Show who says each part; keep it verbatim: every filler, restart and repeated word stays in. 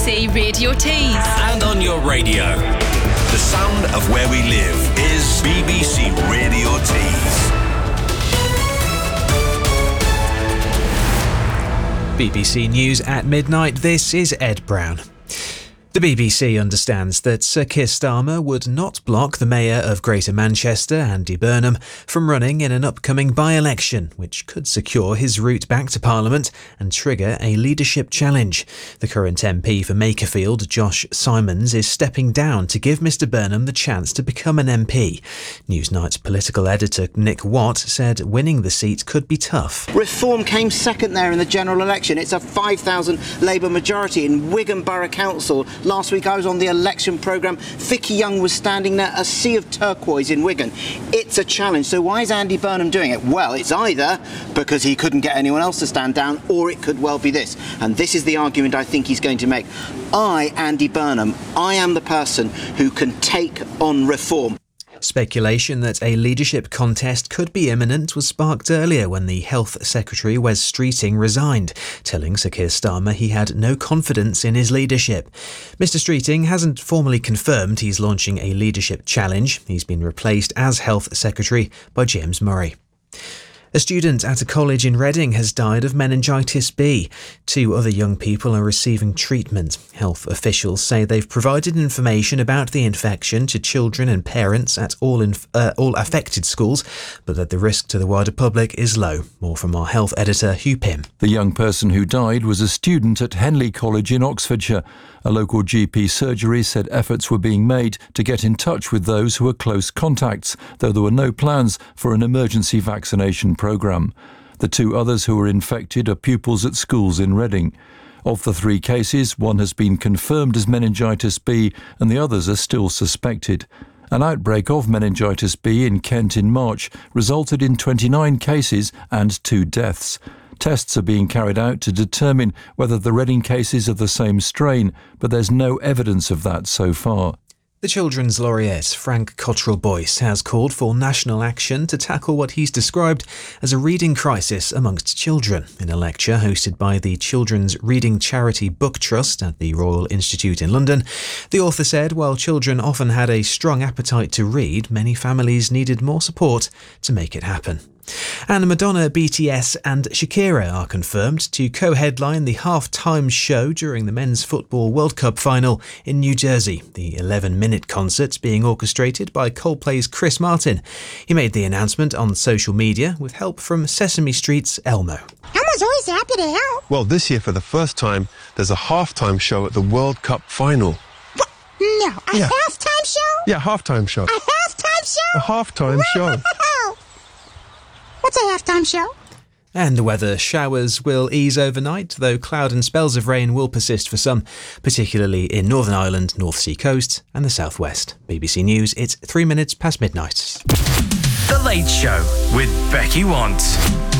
Speaker 1: C Radio Tees.
Speaker 2: And on your radio.
Speaker 3: The sound of where we live is B B C Radio Tees.
Speaker 4: B B C News at midnight. This is Ed Brown. The B B C understands that Sir Keir Starmer would not block the Mayor of Greater Manchester, Andy Burnham, from running in an upcoming by-election, which could secure his route back to Parliament and trigger a leadership challenge. The current M P for Makerfield, Josh Simons, is stepping down to give Mr Burnham the chance to become an M P. Newsnight's political editor Nick Watt said winning the seat could be tough.
Speaker 5: Reform came second there in the general election. It's a five thousand Labour majority in Wigan Borough Council. Last week I was on the election programme. Vicky Young was standing there, a sea of turquoise in Wigan. It's a challenge. So why is Andy Burnham doing it? Well, it's either because he couldn't get anyone else to stand down, or it could well be this. And this is the argument I think he's going to make. I, Andy Burnham, I am the person who can take on reform.
Speaker 4: Speculation that a leadership contest could be imminent was sparked earlier when the Health Secretary Wes Streeting resigned, telling Sir Keir Starmer he had no confidence in his leadership. Mr Streeting hasn't formally confirmed he's launching a leadership challenge. He's been replaced as Health Secretary by James Murray. A student at a college in Reading has died of meningitis B. Two other young people are receiving treatment. Health officials say they've provided information about the infection to children and parents at all, inf- uh, all affected schools, but that the risk to the wider public is low. More from our health editor, Hugh Pym.
Speaker 6: The young person who died was a student at Henley College in Oxfordshire. A local G P surgery said efforts were being made to get in touch with those who were close contacts, though there were no plans for an emergency vaccination programme. The two others who were infected are pupils at schools in Reading. Of the three cases, one has been confirmed as meningitis B and the others are still suspected. An outbreak of meningitis B in Kent in March resulted in twenty-nine cases and two deaths. Tests are being carried out to determine whether the Reading cases are the same strain, but there's no evidence of that so far.
Speaker 4: The Children's Laureate, Frank Cottrell Boyce, has called for national action to tackle what he's described as a reading crisis amongst children. In a lecture hosted by the Children's Reading Charity Book Trust at the Royal Institute in London, the author said while children often had a strong appetite to read, many families needed more support to make it happen. And Madonna, B T S and Shakira are confirmed to co-headline the half-time show during the Men's Football World Cup final in New Jersey, the eleven-minute concert being orchestrated by Coldplay's Chris Martin. He made the announcement on social media with help from Sesame Street's Elmo.
Speaker 7: Elmo's always happy to help.
Speaker 8: Well, this year for the first time, there's a half-time show at the World Cup final.
Speaker 7: What? No, a
Speaker 8: Yeah.
Speaker 7: half-time show?
Speaker 8: Yeah, half-time show.
Speaker 7: A half-time show?
Speaker 8: A half-time show.
Speaker 7: What's a halftime show?
Speaker 4: And the weather, showers will ease overnight, though cloud and spells of rain will persist for some, particularly in Northern Ireland, North Sea coast and the southwest. B B C News, it's three minutes past midnight.
Speaker 2: The Late Show with Becky Want.